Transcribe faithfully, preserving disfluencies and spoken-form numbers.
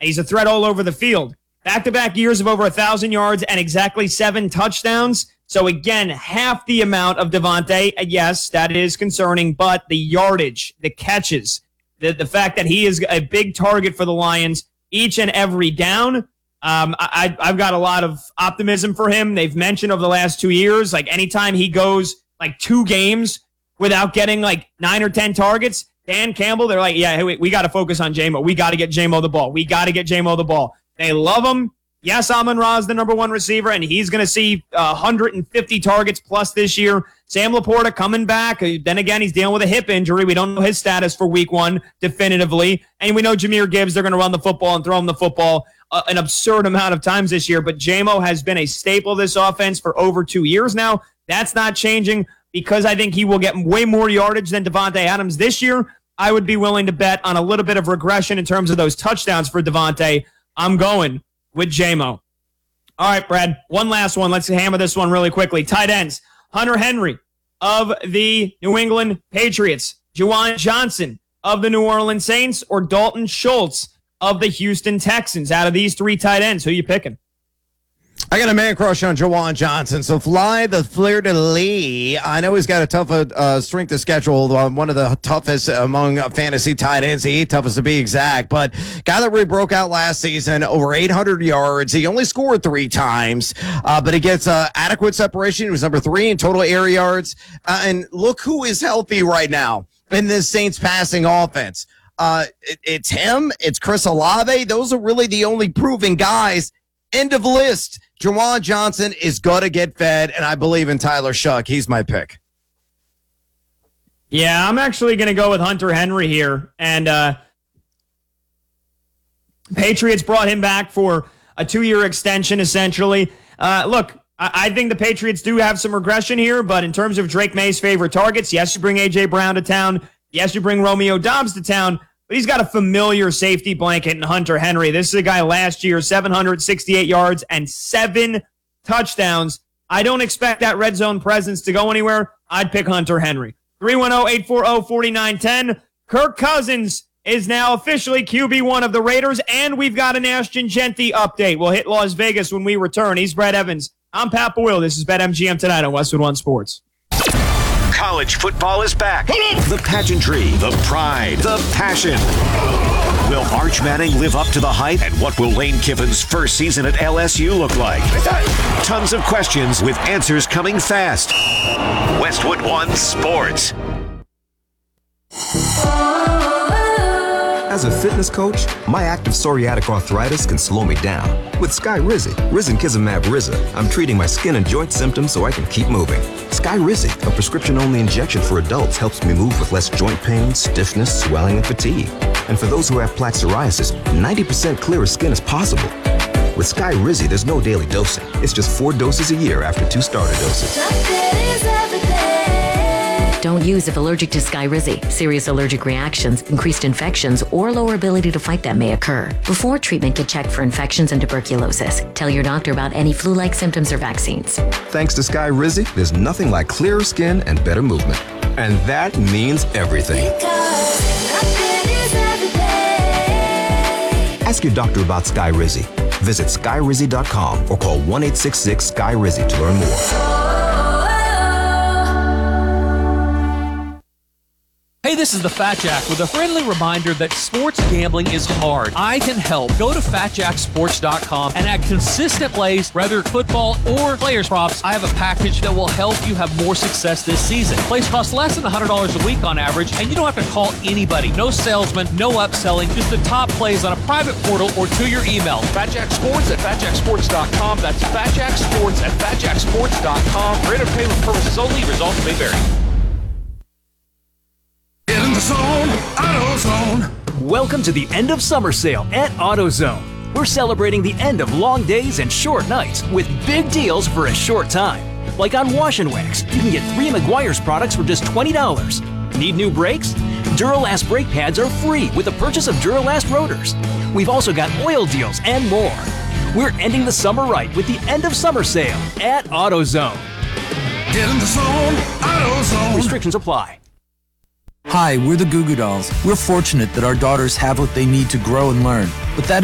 and he's a threat all over the field. Back-to-back years of over one thousand yards and exactly seven touchdowns. So, again, half the amount of Davante. Yes, that is concerning, but the yardage, the catches, the, the fact that he is a big target for the Lions each and every down, um, I, I've got a lot of optimism for him. They've mentioned over the last two years, like anytime he goes like two games without getting like nine or ten targets, Dan Campbell, they're like, yeah, hey, we, we got to focus on J-Mo. We got to get J-Mo the ball. We got to get J-Mo the ball. They love him. Yes, Amon-Ra is the number one receiver, and he's going to see uh, one hundred fifty targets plus this year. Sam Laporta coming back. Then again, he's dealing with a hip injury. We don't know his status for week one definitively. And we know Jahmyr Gibbs, they're going to run the football and throw him the football uh, an absurd amount of times this year. But J-Mo has been a staple of this offense for over two years now. That's not changing because I think he will get way more yardage than Davante Adams this year. I would be willing to bet on a little bit of regression in terms of those touchdowns for Davante. I'm going with J-Mo. All right, Brad, one last one. Let's hammer this one really quickly. Tight ends. Hunter Henry of the New England Patriots. Juwan Johnson of the New Orleans Saints, or Dalton Schultz of the Houston Texans. Out of these three tight ends, who are you picking? I got a man crush on Juwan Johnson, so fly the fleur-de-lis. I know he's got a tough uh, strength of schedule, uh, one of the toughest among uh, fantasy tight ends, the eighth toughest to be exact, but guy that really broke out last season, over eight hundred yards. He only scored three times, uh, but he gets uh, adequate separation. He was number three in total air yards, uh, and look who is healthy right now in this Saints passing offense. Uh, it, it's him, it's Chris Olave. Those are really the only proven guys. End of list. Juwan Johnson is going to get fed, and I believe in Tyler Shuck. He's my pick. Yeah, I'm actually going to go with Hunter Henry here. And uh, Patriots brought him back for a two-year extension, essentially. Uh, look, I-, I think the Patriots do have some regression here, but in terms of Drake May's favorite targets, yes, you bring A J. Brown to town. Yes, you bring Romeo Doubs to town. But he's got a familiar safety blanket in Hunter Henry. This is a guy last year, seven hundred sixty-eight yards and seven touchdowns. I don't expect that red zone presence to go anywhere. I'd pick Hunter Henry. three one zero, eight four zero, four nine one zero. Kirk Cousins is now officially Q B one of the Raiders, and we've got an Ashton Genty update. We'll hit Las Vegas when we return. He's Brad Evans. I'm Pat Boyle. This is BetMGM tonight on Westwood One Sports. College football is back. The pageantry, the pride, the passion. Will Arch Manning live up to the hype? And what will Lane Kiffin's first season at L S U look like? Tons of questions with answers coming fast. Westwood One Sports. As a fitness coach, my active psoriatic arthritis can slow me down. With Skyrizi, Risankizumab Riza, I'm treating my skin and joint symptoms so I can keep moving. Skyrizi, a prescription-only injection for adults, helps me move with less joint pain, stiffness, swelling, and fatigue. And for those who have plaque psoriasis, ninety percent clearer skin is possible. With Skyrizi, there's no daily dosing. It's just four doses a year after two starter doses. Don't use if allergic to Skyrizi. Serious allergic reactions, increased infections, or lower ability to fight them may occur. Before treatment, get checked for infections and tuberculosis. Tell your doctor about any flu-like symptoms or vaccines. Thanks to Skyrizi, there's nothing like clearer skin and better movement. And that means everything. Ask your doctor about Skyrizi. Visit Skyrizi dot com or call one eight six six Sky Rizi to learn more. Hey, this is the Fat Jack with a friendly reminder that sports gambling is hard. I can help. Go to fat jack sports dot com and add consistent plays, whether football or players props. I have a package that will help you have more success this season. Plays cost less than one hundred dollars a week on average, and you don't have to call anybody. No salesman, no upselling, just the top plays on a private portal or to your email. Fat Jack Sports at fat jack sports dot com. That's Fat Jack Sports at fat jack sports dot com. For entertainment purposes only, results may vary. In the zone, AutoZone. Welcome to the end of summer sale at AutoZone. We're celebrating the end of long days and short nights with big deals for a short time. Like on Wash and Wax, you can get three Meguiar's products for just twenty dollars. Need new brakes? Duralast brake pads are free with the purchase of Duralast rotors. We've also got oil deals and more. We're ending the summer right with the end of summer sale at AutoZone. Get in the zone, AutoZone. Restrictions apply. Hi, we're the Goo Goo Dolls. We're fortunate that our daughters have what they need to grow and learn, but that